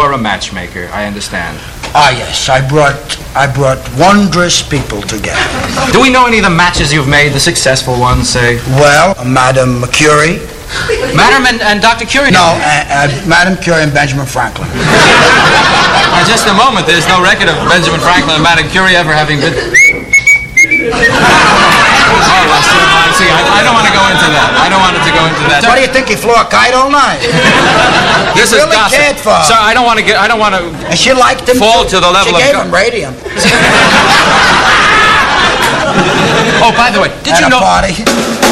you're a matchmaker. I understand. Ah, yes. I brought wondrous people together. Do we know any of the matches you've made, the successful ones, say? Well, Madame Curie. Madam and Dr. Curie? No, Madame Curie and Benjamin Franklin. Now, just a moment. There's no record of Benjamin Franklin and Madame Curie ever having been... Oh, well, see, I don't want to go into that. I don't want it to go into that. What do you think? He flew a kite all night. This He is really gossip. cared for her. Sir, I don't want to And she liked him fall too. to the level she of gave him radium. Oh, by the way, did At you a know... party.